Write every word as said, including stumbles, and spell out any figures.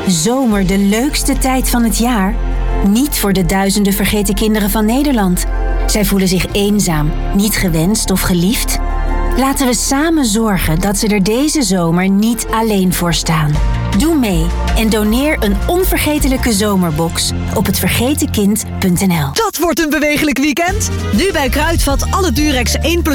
Zomer de leukste tijd van het jaar? Niet voor de duizenden vergeten kinderen van Nederland. Zij voelen zich eenzaam, niet gewenst of geliefd. Laten we samen zorgen dat ze er deze zomer niet alleen voor staan. Doe mee en doneer een onvergetelijke zomerbox op het vergeten kind punt n l. Dat wordt een bewegelijk weekend. Nu bij Kruidvat alle Durex één plus